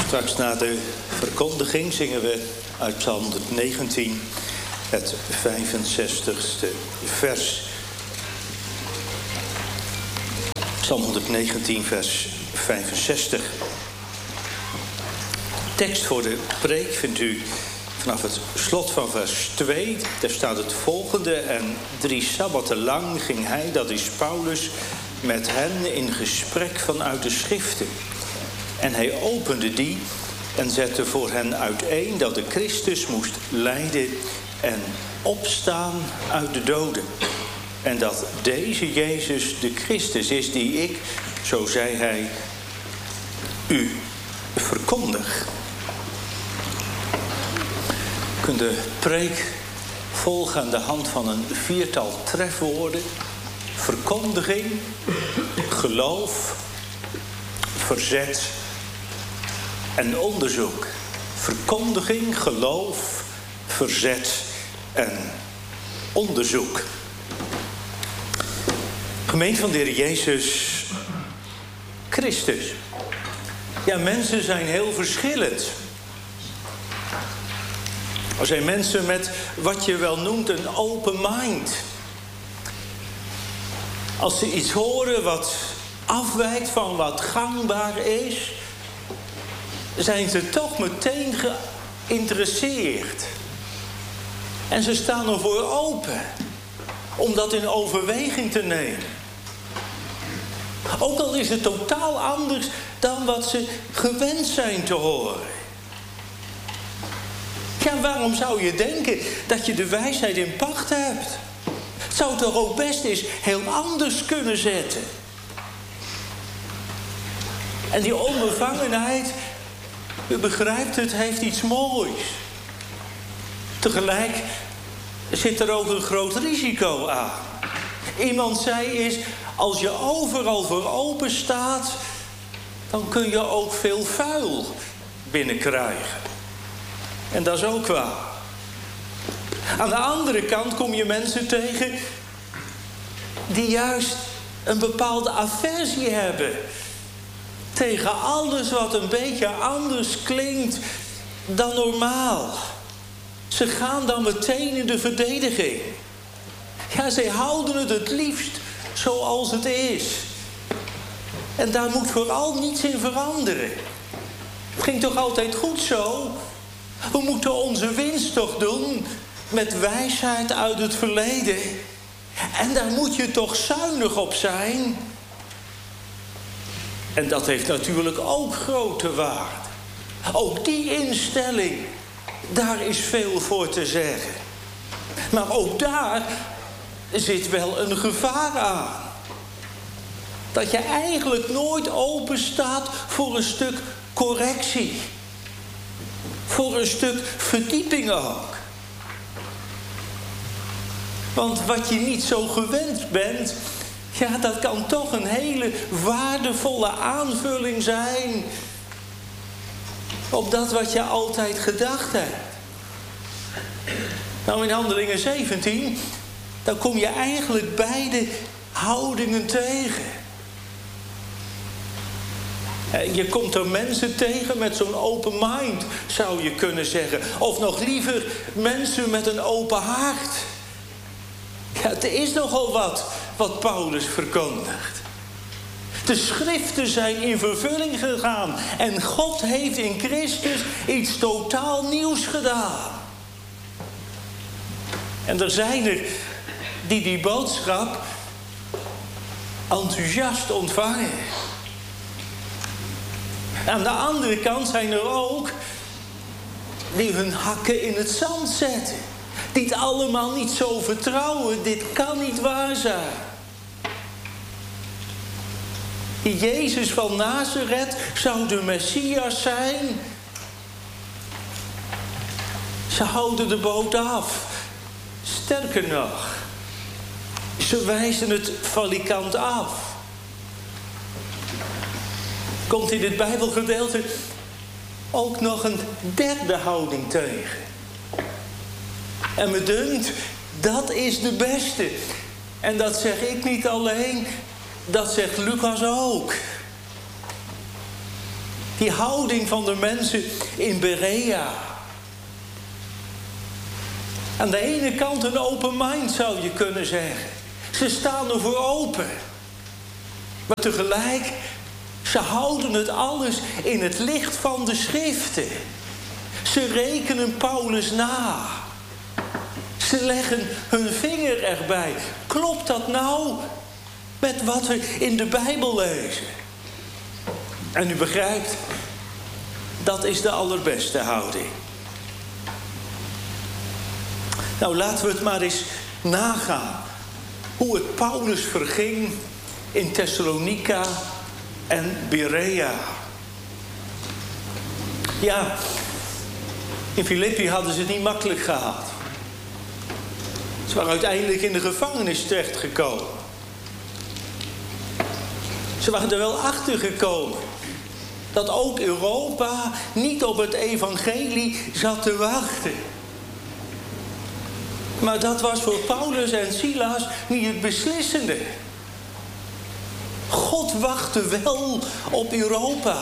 Straks na de verkondiging zingen we uit Psalm 119 het 65ste vers. Psalm 119, vers 65. Tekst voor de preek vindt u vanaf het slot van vers 2. Daar staat het volgende. En 3 sabbatten lang ging hij, dat is Paulus, met hen in gesprek vanuit de schriften. En hij opende die en zette voor hen uiteen dat de Christus moest lijden en opstaan uit de doden. En dat deze Jezus de Christus is die ik, zo zei hij, u verkondig. U kunt de preek volgen aan de hand van een 4-tal trefwoorden. Verkondiging, geloof, verzet en onderzoek. Verkondiging, geloof, verzet en onderzoek. Gemeente van de Heer Jezus Christus. Ja, mensen zijn heel verschillend. Er zijn mensen met wat je wel noemt een open mind. Als ze iets horen wat afwijkt van wat gangbaar is, zijn ze toch meteen geïnteresseerd. En ze staan ervoor open om dat in overweging te nemen. Ook al is het totaal anders dan wat ze gewend zijn te horen. Ja, waarom zou je denken dat je de wijsheid in pacht hebt? Het zou toch ook best eens heel anders kunnen zetten. En die onbevangenheid, u begrijpt het, heeft iets moois. Tegelijk zit er ook een groot risico aan. Iemand zei eens, als je overal voor open staat, dan kun je ook veel vuil binnenkrijgen. En dat is ook waar. Aan de andere kant kom je mensen tegen die juist een bepaalde aversie hebben tegen alles wat een beetje anders klinkt dan normaal. Ze gaan dan meteen in de verdediging. Ja, ze houden het liefst zoals het is. En daar moet vooral niets in veranderen. Het ging toch altijd goed zo? We moeten onze winst toch doen met wijsheid uit het verleden. En daar moet je toch zuinig op zijn. En dat heeft natuurlijk ook grote waarde. Ook die instelling, daar is veel voor te zeggen. Maar ook daar zit wel een gevaar aan. Dat je eigenlijk nooit open staat voor een stuk correctie. Voor een stuk verdieping ook. Want wat je niet zo gewend bent, ja, dat kan toch een hele waardevolle aanvulling zijn op dat wat je altijd gedacht hebt. Nou, in Handelingen 17, dan kom je eigenlijk beide houdingen tegen. Je komt er mensen tegen met zo'n open mind, zou je kunnen zeggen. Of nog liever, mensen met een open hart. Ja, het is nogal wat Paulus verkondigt. De schriften zijn in vervulling gegaan. En God heeft in Christus iets totaal nieuws gedaan. En er zijn er die boodschap enthousiast ontvangen. Aan de andere kant zijn er ook die hun hakken in het zand zetten. Die het allemaal niet zo vertrouwen. Dit kan niet waar zijn. Die Jezus van Nazareth zou de Messias zijn. Ze houden de boot af. Sterker nog, ze wijzen het valikant af. Komt in dit Bijbelgedeelte ook nog een derde houding tegen. En me dunkt, dat is de beste. En dat zeg ik niet alleen, dat zegt Lucas ook. Die houding van de mensen in Berea. Aan de ene kant een open mind, zou je kunnen zeggen. Ze staan ervoor open. Maar tegelijk, ze houden het alles in het licht van de schriften. Ze rekenen Paulus na. Ze leggen hun vinger erbij. Klopt dat nou met wat we in de Bijbel lezen? En u begrijpt, dat is de allerbeste houding. Nou, laten we het maar eens nagaan. Hoe het Paulus verging in Thessalonica en Berea. Ja, in Filippi hadden ze het niet makkelijk gehad. Ze waren uiteindelijk in de gevangenis terechtgekomen. Ze waren er wel achter gekomen dat ook Europa niet op het evangelie zat te wachten. Maar dat was voor Paulus en Silas niet het beslissende. God wachtte wel op Europa.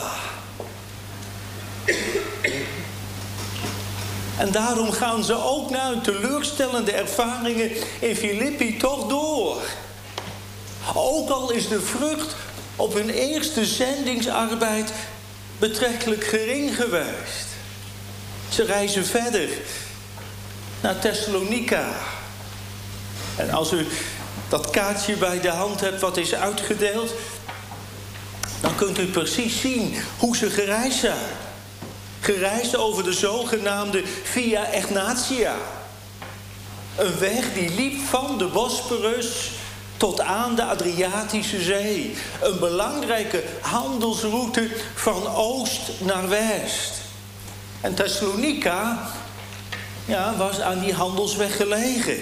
En daarom gaan ze ook na hun teleurstellende ervaringen in Filippi toch door. Ook al is de vrucht op hun eerste zendingsarbeid betrekkelijk gering geweest. Ze reizen verder naar Thessalonica. En als u dat kaartje bij de hand hebt wat is uitgedeeld, dan kunt u precies zien hoe ze gereisd zijn. Gereisd over de zogenaamde Via Egnatia. Een weg die liep van de Bosporus tot aan de Adriatische Zee. Een belangrijke handelsroute van oost naar west. En Thessalonica, ja, was aan die handelsweg gelegen.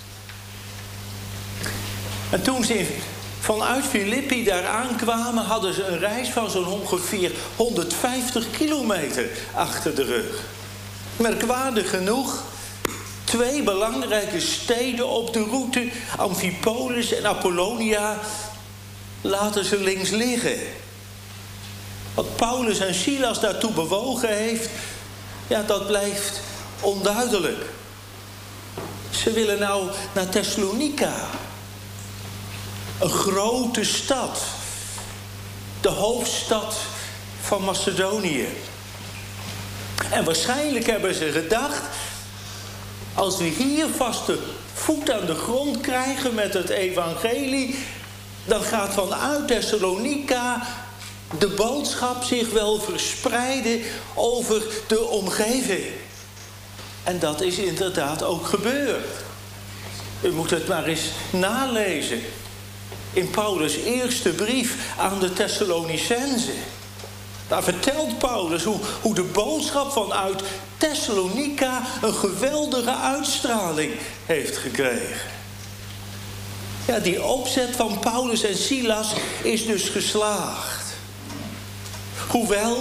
En toen ze vanuit Filippi daar aankwamen, hadden ze een reis van zo'n ongeveer 150 kilometer achter de rug. Merkwaardig genoeg, 2 belangrijke steden op de route, Amphipolis en Apollonia, laten ze links liggen. Wat Paulus en Silas daartoe bewogen heeft, ja, dat blijft onduidelijk. Ze willen nou naar Thessalonica. Een grote stad. De hoofdstad van Macedonië. En waarschijnlijk hebben ze gedacht, als we hier vaste voet aan de grond krijgen met het evangelie, dan gaat vanuit Thessalonica de boodschap zich wel verspreiden over de omgeving. En dat is inderdaad ook gebeurd. U moet het maar eens nalezen in Paulus' eerste brief aan de Thessalonicenzen. Daar vertelt Paulus hoe de boodschap vanuit Thessalonica een geweldige uitstraling heeft gekregen. Ja, die opzet van Paulus en Silas is dus geslaagd. Hoewel,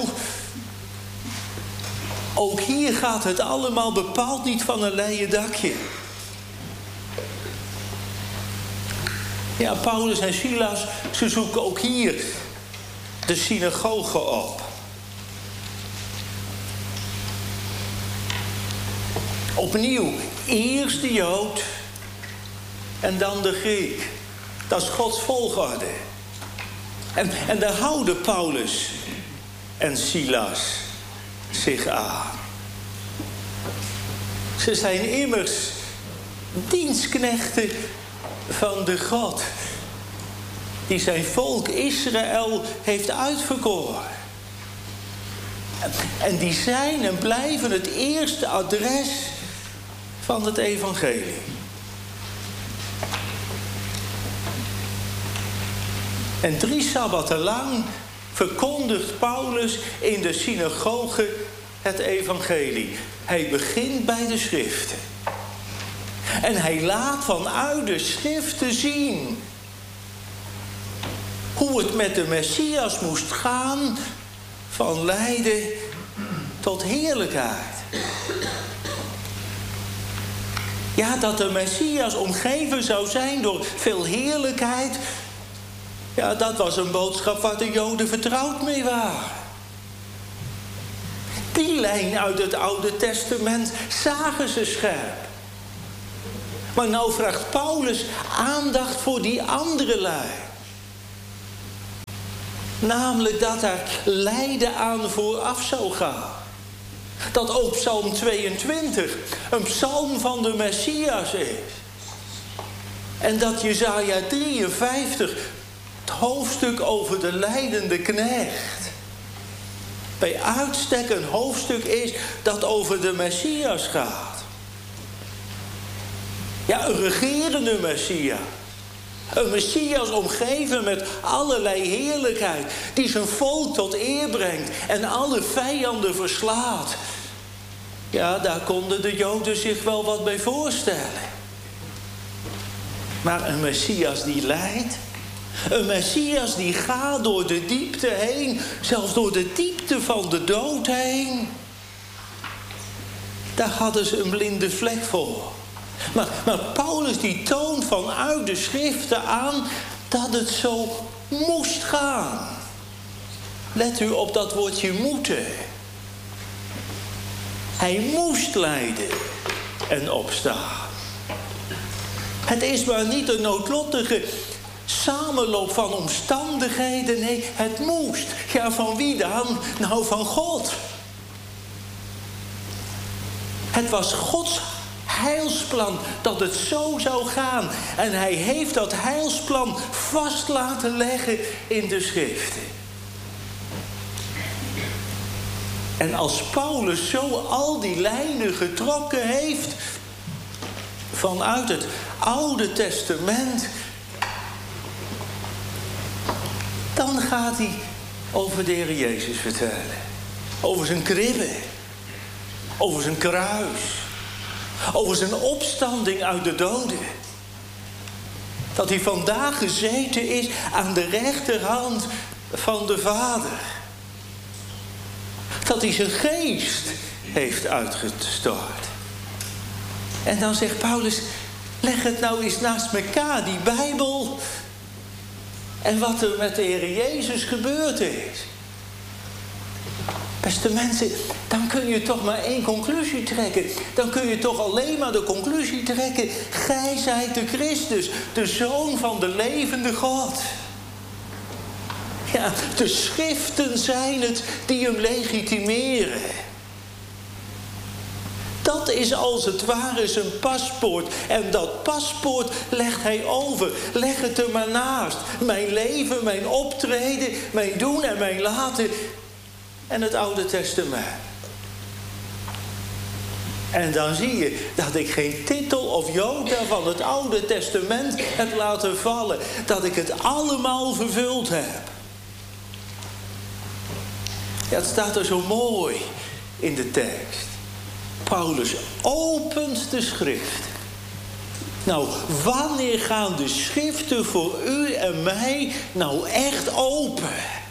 ook hier gaat het allemaal bepaald niet van een leien dakje. Ja, Paulus en Silas, ze zoeken ook hier de synagoge op. Opnieuw, eerst de Jood en dan de Griek. Dat is Gods volgorde. En daar houden Paulus en Silas zich aan. Ze zijn immers dienstknechten van de God die zijn volk Israël heeft uitverkoren. En die zijn en blijven het eerste adres van het evangelie. En 3 sabbatten lang verkondigt Paulus in de synagoge het evangelie. Hij begint bij de schriften. En hij laat vanuit de schriften zien hoe het met de Messias moest gaan van lijden tot heerlijkheid. Ja, dat de Messias omgeven zou zijn door veel heerlijkheid, ja, dat was een boodschap waar de Joden vertrouwd mee waren. Die lijn uit het Oude Testament zagen ze scherp. Maar nou vraagt Paulus aandacht voor die andere lijn. Namelijk dat er lijden aan vooraf zou gaan. Dat ook Psalm 22 een psalm van de Messias is. En dat Jesaja 53 het hoofdstuk over de lijdende knecht bij uitstek een hoofdstuk is dat over de Messias gaat. Ja, een regerende Messias. Een Messias omgeven met allerlei heerlijkheid, die zijn volk tot eer brengt en alle vijanden verslaat. Ja, daar konden de Joden zich wel wat bij voorstellen. Maar een Messias die lijdt, een Messias die gaat door de diepte heen, zelfs door de diepte van de dood heen. Daar hadden ze een blinde vlek voor. Maar Paulus die toont vanuit de schriften aan dat het zo moest gaan. Let u op dat woordje moeten. Hij moest lijden en opstaan. Het is maar niet een noodlottige samenloop van omstandigheden. Nee, het moest. Ja, van wie dan? Nou, van God. Het was Gods heilsplan dat het zo zou gaan. En hij heeft dat heilsplan vast laten leggen in de schriften. En als Paulus zo al die lijnen getrokken heeft vanuit het Oude Testament, dan gaat hij over de Heer Jezus vertellen. Over zijn kribbe. Over zijn kruis. Over zijn opstanding uit de doden. Dat hij vandaag gezeten is aan de rechterhand van de Vader. Dat hij zijn geest heeft uitgestort. En dan zegt Paulus, leg het nou eens naast elkaar, die Bijbel, en wat er met de Heer Jezus gebeurd is. Beste mensen, dan kun je toch maar één conclusie trekken. Dan kun je toch alleen maar de conclusie trekken: gij zijt de Christus, de Zoon van de levende God. Ja, de schriften zijn het die hem legitimeren. Dat is als het ware zijn paspoort. En dat paspoort legt hij over. Leg het er maar naast. Mijn leven, mijn optreden, mijn doen en mijn laten. En het Oude Testament. En dan zie je dat ik geen titel of jota van het Oude Testament heb laten vallen. Dat ik het allemaal vervuld heb. Ja, het staat er zo mooi in de tekst. Paulus opent de schrift. Nou, wanneer gaan de schriften voor u en mij nou echt open?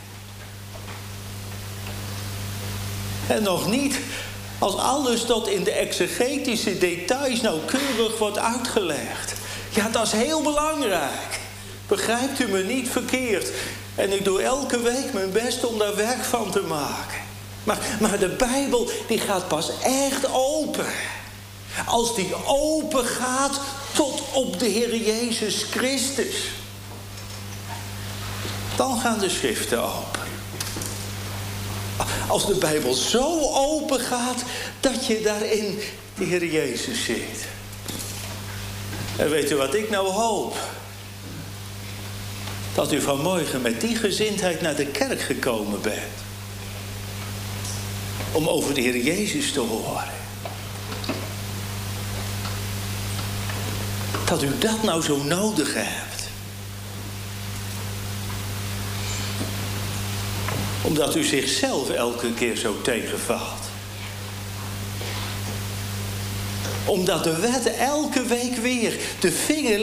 En nog niet als alles tot in de exegetische details nauwkeurig wordt uitgelegd. Ja, dat is heel belangrijk. Begrijpt u me niet verkeerd. En ik doe elke week mijn best om daar werk van te maken. Maar de Bijbel die gaat pas echt open. Als die open gaat tot op de Heer Jezus Christus. Dan gaan de schriften open. Als de Bijbel zo open gaat dat je daarin de Heer Jezus ziet. En weet u wat ik nou hoop? Dat u vanmorgen met die gezindheid naar de kerk gekomen bent. Om over de Heer Jezus te horen. Dat u dat nou zo nodig hebt. Omdat u zichzelf elke keer zo tegenvalt. Omdat de wet elke week weer de vinger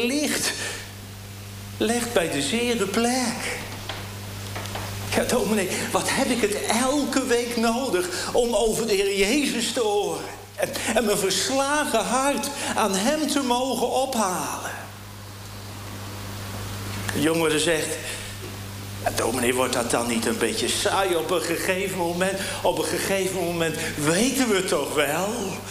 legt bij de zere plek. Ja, dominee, wat heb ik het elke week nodig om over de Heer Jezus te horen. En mijn verslagen hart aan hem te mogen ophalen. De jongere zegt, En dominee, wordt dat dan niet een beetje saai op een gegeven moment? Op een gegeven moment weten we het toch wel?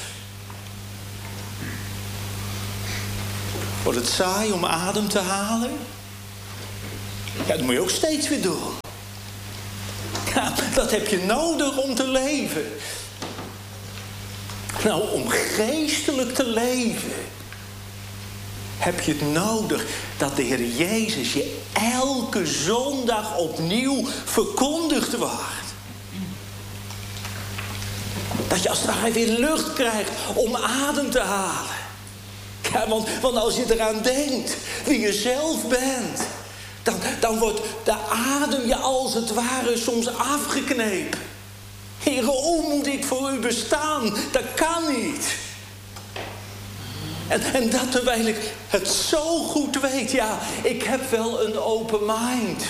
Wordt het saai om adem te halen? Ja, dat moet je ook steeds weer doen. Ja, dat heb je nodig om te leven. Nou, om geestelijk te leven heb je het nodig dat de Heer Jezus je elke zondag opnieuw verkondigd wordt. Dat je als het ware weer lucht krijgt om adem te halen. Ja, want als je eraan denkt wie je zelf bent, dan wordt de adem je als het ware soms afgeknepen. Heere, hoe moet ik voor u bestaan? Dat kan niet. En dat terwijl ik het zo goed weet. Ja, ik heb wel een open mind.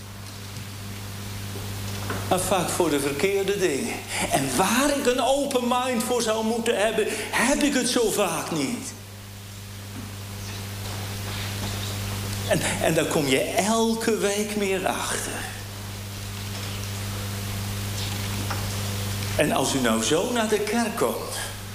Maar vaak voor de verkeerde dingen. En waar ik een open mind voor zou moeten hebben, heb ik het zo vaak niet. En dan kom je elke week meer achter. En als u nou zo naar de kerk komt,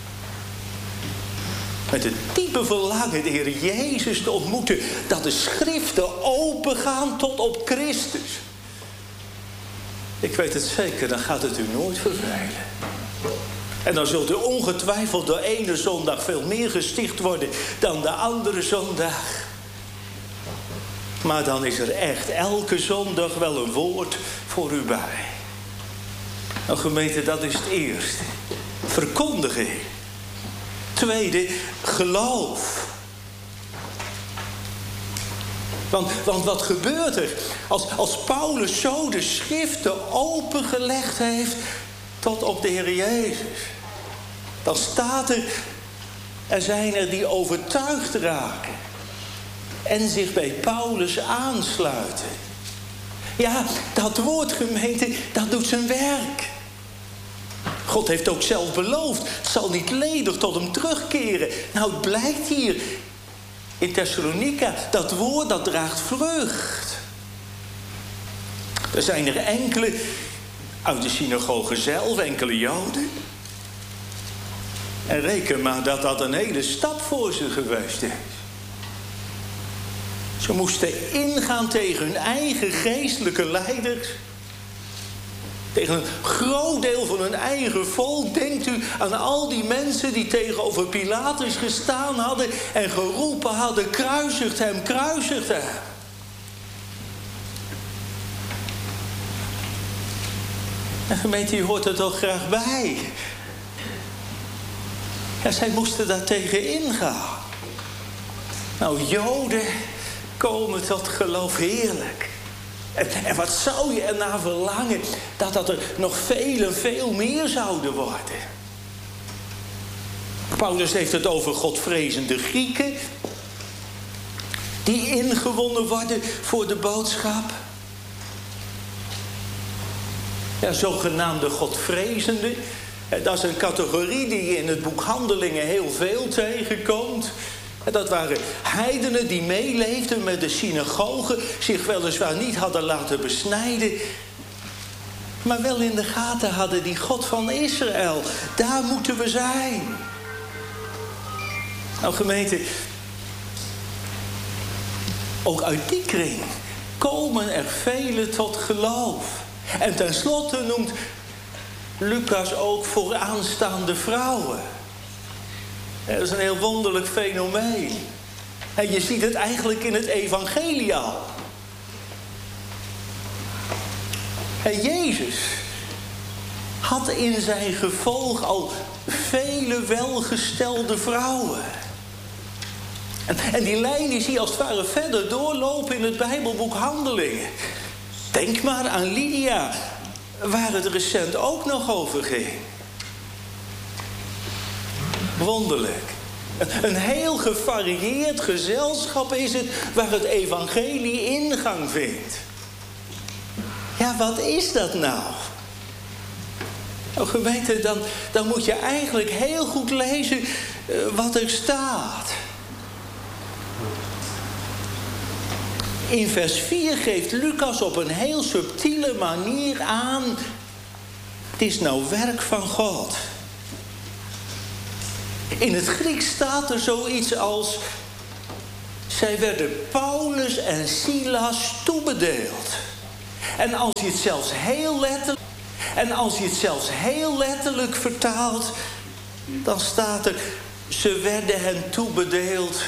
met het diepe verlangen de Heer Jezus te ontmoeten, dat de schriften opengaan tot op Christus. Ik weet het zeker, dan gaat het u nooit vervelen. En dan zult u ongetwijfeld de ene zondag veel meer gesticht worden dan de andere zondag. Maar dan is er echt elke zondag wel een woord voor u bij. Nou, gemeente, dat is het eerste. Verkondiging. Tweede, geloof. Want wat gebeurt er als Paulus zo de schriften opengelegd heeft tot op de Heer Jezus? Dan staat er zijn er die overtuigd raken en zich bij Paulus aansluiten. Ja, dat woord, gemeente, dat doet zijn werk. God heeft ook zelf beloofd, het zal niet ledig tot hem terugkeren. Nou, het blijkt hier in Thessalonica, dat woord dat draagt vrucht. Er zijn er enkele uit de synagoge zelf, enkele Joden. En reken maar dat dat een hele stap voor ze geweest is. Ze moesten ingaan tegen hun eigen geestelijke leiders. Tegen een groot deel van hun eigen volk. Denkt u aan al die mensen die tegenover Pilatus gestaan hadden en geroepen hadden: kruisigt hem, kruisigt hem. En gemeente, u hoort er toch graag bij. Ja, zij moesten daar tegen ingaan. Nou, Joden komen tot geloof, heerlijk. En wat zou je ernaar verlangen dat er nog veel en veel meer zouden worden. Paulus heeft het over godvrezende Grieken die ingewonnen worden voor de boodschap. Ja, zogenaamde godvrezende. Dat is een categorie die je in het boek Handelingen heel veel tegenkomt. Dat waren heidenen die meeleefden met de synagogen, zich weliswaar niet hadden laten besnijden, maar wel in de gaten hadden die God van Israël. Daar moeten we zijn. Nou, gemeente, ook uit die kring komen er velen tot geloof. En tenslotte noemt Lucas ook vooraanstaande vrouwen. Dat is een heel wonderlijk fenomeen. En je ziet het eigenlijk in het evangelie al. En Jezus had in zijn gevolg al vele welgestelde vrouwen. En die lijn die zie je als het ware verder doorlopen in het Bijbelboek Handelingen. Denk maar aan Lydia, waar het recent ook nog over ging. Wonderlijk. Een heel gevarieerd gezelschap is het waar het evangelie ingang vindt. Ja, wat is dat nou? Nou, gemeente, dan moet je eigenlijk heel goed lezen wat er staat. In vers 4 geeft Lucas op een heel subtiele manier aan: het is nou werk van God. In het Grieks staat er zoiets als: zij werden Paulus en Silas toebedeeld. En als je het zelfs heel letterlijk vertaalt, dan staat er: ze werden hen toebedeeld